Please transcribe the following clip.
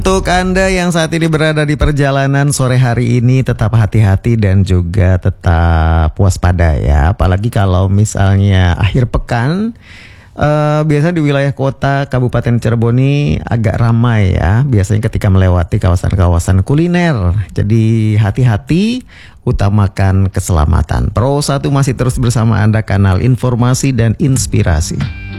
Untuk Anda yang saat ini berada di perjalanan sore hari ini, tetap hati-hati dan juga tetap waspada ya. Apalagi kalau misalnya akhir pekan, biasanya di wilayah kota Kabupaten Cirebon ini agak ramai ya. Biasanya ketika melewati kawasan-kawasan kuliner. Jadi hati-hati, utamakan keselamatan. Pro 1 masih terus bersama Anda, kanal informasi dan inspirasi.